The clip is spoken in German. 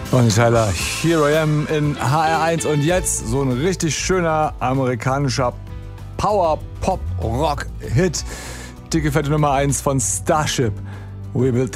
Und Tyler, Here I Am in HR1 und jetzt so ein richtig schöner amerikanischer Power-Pop-Rock-Hit. Dicke fette Nummer 1 von Starship. We Will